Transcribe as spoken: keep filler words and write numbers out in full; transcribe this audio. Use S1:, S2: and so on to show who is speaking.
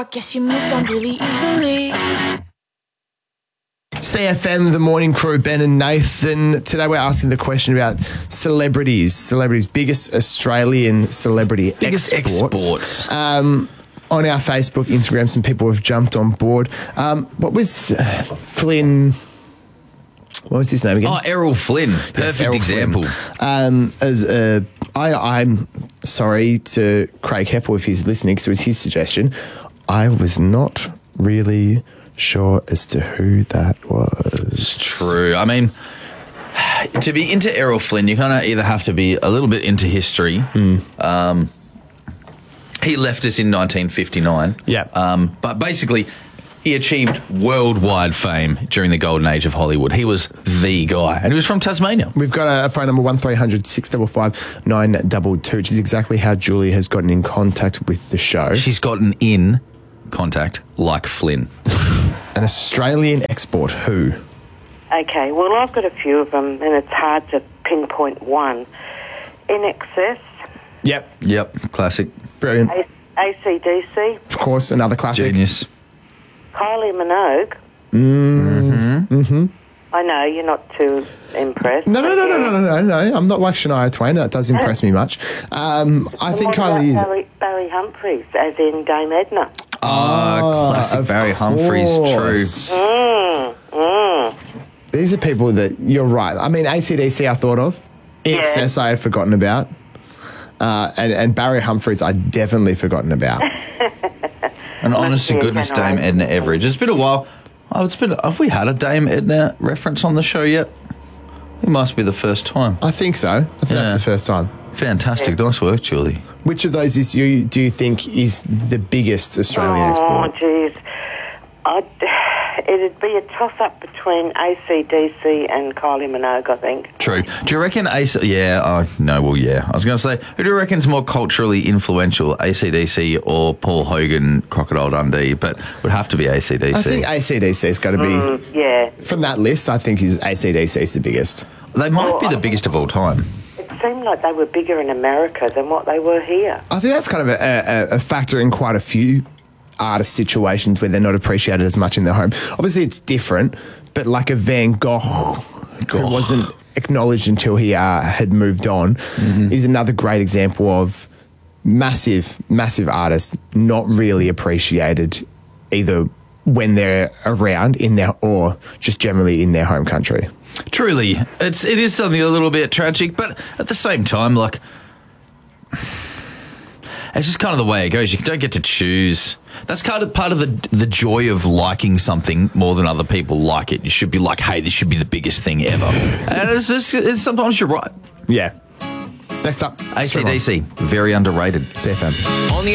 S1: I guess you moved on really easily.
S2: C F M, the morning crew, Ben and Nathan. Today we're asking the question about celebrities. Celebrities, biggest Australian celebrity
S3: Biggest
S2: exports.
S3: exports.
S2: Um, on our Facebook, Instagram, some people have jumped on board. Um, what was uh, Flynn... What was his name again?
S3: Oh, Errol Flynn. Perfect
S2: Yes, Errol
S3: example.
S2: Flynn. Um, as a, I, I'm sorry to Craig Heppel if he's listening, because it was his suggestion. I was not really sure as to who that was.
S3: It's true. I mean, to be into Errol Flynn, you kind of either have to be a little bit into history.
S2: Mm.
S3: Um, he left us in nineteen fifty-nine.
S2: Yeah.
S3: Um, but basically, he achieved worldwide fame during the golden age of Hollywood. He was the guy, and he was from Tasmania.
S2: We've got a phone number one three hundred six five five nine two two, which is exactly how Julie has gotten in contact with the show.
S3: She's gotten in contact like Flynn.
S2: An Australian export, who?
S4: Okay, well, I've got a few of them, and it's hard to pinpoint one. In Excess,
S2: Yep.
S3: Yep, classic.
S2: Brilliant.
S4: A C D C,
S2: Of course, another classic.
S3: Genius.
S4: Kylie Minogue.
S2: Mm-hmm. Mm-hmm.
S4: I know, you're not too impressed.
S2: No, no,
S4: but
S2: no, no,
S4: yeah.
S2: no, no, no, no. I'm not like Shania Twain. That does impress me much. Um, I
S4: And
S2: think
S4: what about
S2: Kylie is...
S4: Barry, Barry Humphries, as in Dame Edna.
S3: Oh, classic
S2: of
S3: Barry Humphries. True.
S2: course.
S4: Mm, mm.
S2: These are people that... You're right. I mean, A C D C I thought of.
S4: Yeah.
S2: Excess I had forgotten about. Uh, and, and Barry Humphries I'd definitely forgotten about.
S3: And honest to
S4: be a
S3: goodness, Dame
S4: generation.
S3: Edna Everage. It's been a while. Oh, it's been. Have we had a Dame Edna reference on the show yet? It must be the first time.
S2: I think so. I think
S3: Yeah.
S2: that's the first time.
S3: Fantastic. Nice work, Julie.
S2: Which of those is you do you think is the biggest Australian
S4: Oh,
S2: export?
S4: jeez. I'd, it'd be a toss-up between A C D C and Kylie Minogue, I think.
S3: True. Do you reckon A C... Yeah, oh, no, well, yeah. I was going to say, who do you reckon is more culturally influential, A C D C or Paul Hogan, Crocodile Dundee? But it would have to be A C D C.
S2: I think A C D C's got to be...
S4: Mm, yeah.
S2: From that list, I think is A C D C's the biggest.
S3: They might
S4: Well,
S3: be the
S4: I-
S3: biggest of all time.
S4: It seemed like they were bigger in America than what they were here.
S2: I think that's kind of a, a, a factor in quite a few artist situations where they're not appreciated as much in their home. Obviously, it's different, but like a Van Gogh, who wasn't acknowledged until he uh, had moved on, is another great example of massive, massive artists not really appreciated either when they're around in their or just generally in their home country.
S3: Truly. It's, it is something a little bit tragic, but at the same time, like... It's just kind of the way it goes. You don't get to choose. That's kind of part of the the joy of liking something more than other people like it. You should be like, hey, this should be the biggest thing ever. And it's just, it's, sometimes you're right.
S2: Yeah. Next up,
S3: A C D C, very underrated.
S2: C F M.
S3: On the